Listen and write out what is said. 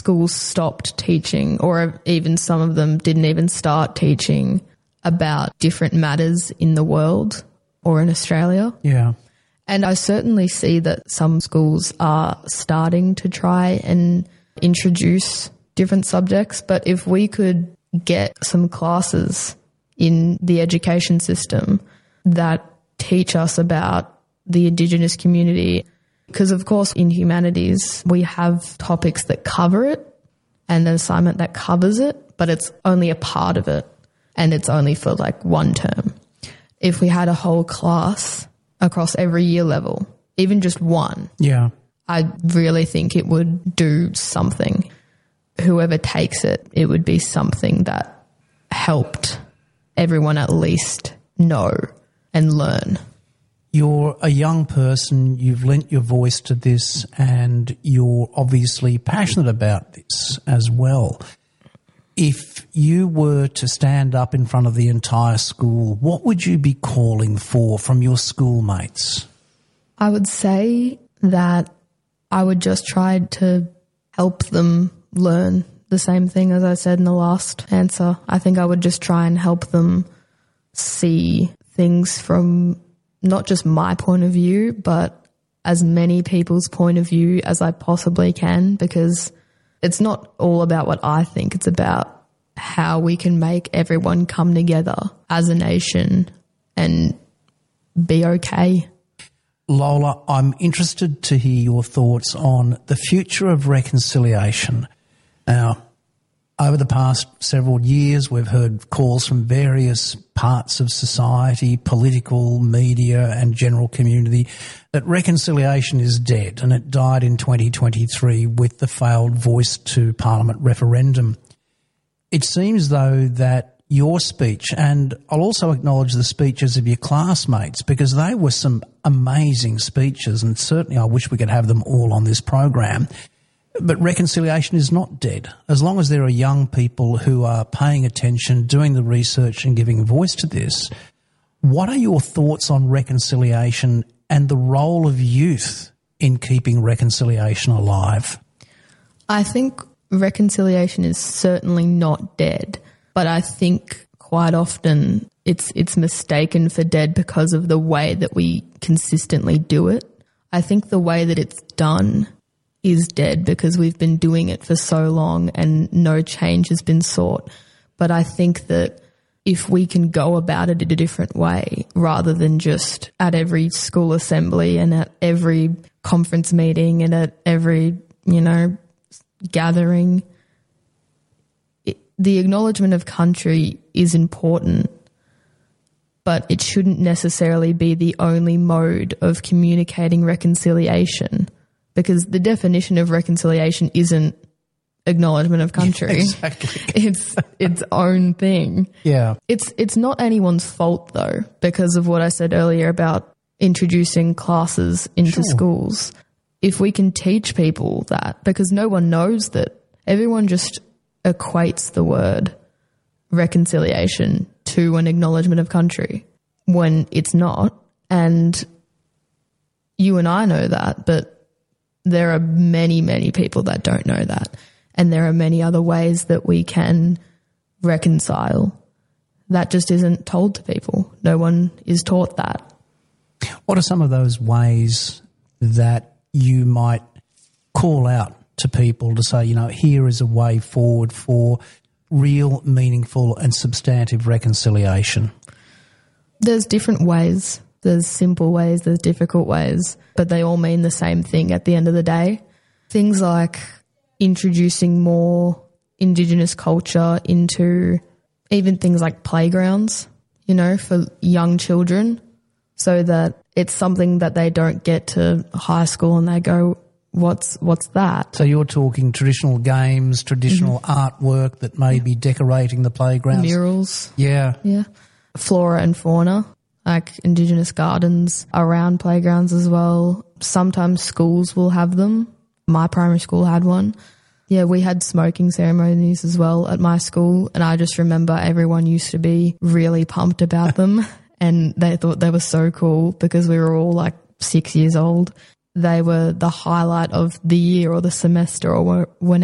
schools stopped teaching, or even some of them didn't even start teaching about different matters in the world or in Australia. Yeah. And I certainly see that some schools are starting to try and introduce different subjects, but if we could get some classes in the education system that teach us about the Indigenous community, because of course in humanities we have topics that cover it and an assignment that covers it, but it's only a part of it and it's only for like one term. If we had a whole class across every year level, even just one, yeah, I really think it would do something. Whoever takes it, it would be something that helped everyone at least know and learn. You're a young person, you've lent your voice to this, and you're obviously passionate about this as well. If you were to stand up in front of the entire school, what would you be calling for from your schoolmates? I would say that I would just try to help them learn the same thing as I said in the last answer. I think I would just try and help them see things from not just my point of view, but as many people's point of view as I possibly can, because it's not all about what I think. It's about how we can make everyone come together as a nation and be okay. Lola, I'm interested to hear your thoughts on the future of reconciliation. Now, over the past several years, we've heard calls from various parts of society, political, media and general community that reconciliation is dead, and it died in 2023 with the failed Voice to Parliament referendum. It seems, though, that your speech, and I'll also acknowledge the speeches of your classmates, because they were some amazing speeches, and certainly I wish we could have them all on this program. But reconciliation is not dead. As long as there are young people who are paying attention, doing the research and giving voice to this, what are your thoughts on reconciliation and the role of youth in keeping reconciliation alive? I think reconciliation is certainly not dead, but I think quite often it's mistaken for dead because of the way that we consistently do it. I think the way that it's done is dead because we've been doing it for so long and no change has been sought. But I think that if we can go about it in a different way, rather than just at every school assembly and at every conference meeting and at every, gathering, the acknowledgement of country is important, but it shouldn't necessarily be the only mode of communicating reconciliation. Because the definition of reconciliation isn't acknowledgement of country. Yeah, exactly. It's its own thing. Yeah. It's not anyone's fault though, because of what I said earlier about introducing classes into schools. If we can teach people that, because no one knows that, everyone just equates the word reconciliation to an acknowledgement of country when it's not. And you and I know that, but there are many, many people that don't know that. And there are many other ways that we can reconcile. That just isn't told to people. No one is taught that. What are some of those ways that you might call out to people to say, here is a way forward for real, meaningful and substantive reconciliation? There's different ways. There's simple ways, there's difficult ways, but they all mean the same thing at the end of the day. Things like introducing more Indigenous culture into even things like playgrounds, for young children, so that it's something that they don't get to high school and they go, what's that? So you're talking traditional games, traditional artwork that may be decorating the playgrounds? Murals. Yeah. Yeah. Flora and fauna, like Indigenous gardens around playgrounds as well. Sometimes schools will have them. My primary school had one. Yeah, we had smoking ceremonies as well at my school, and I just remember everyone used to be really pumped about them and they thought they were so cool because we were all like 6 years old. They were the highlight of the year or the semester or whenever